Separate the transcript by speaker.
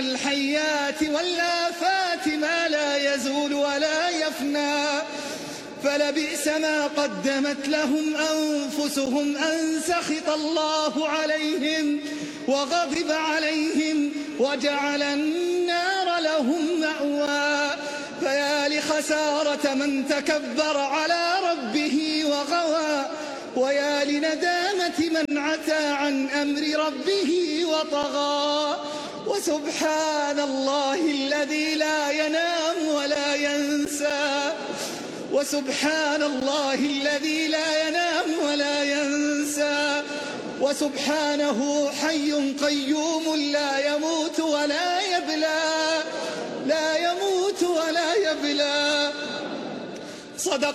Speaker 1: الحيات والآفات ما لا يزول ولا يفنى، فلبئس ما قدمت لهم أنفسهم أن سخط الله عليهم وغضب عليهم وجعل النار لهم مأوى. فيا لخسارة من تكبر على ربه وغوى، ويا لندامة من عتى عن أمر ربه وطغى. وسبحان الله الذي لا ينام ولا ينسى، وسبحان الله الذي لا ينام ولا ينسى، وسبحانه حي قيوم لا يموت ولا يبلى، لا يموت ولا يبلى. صدق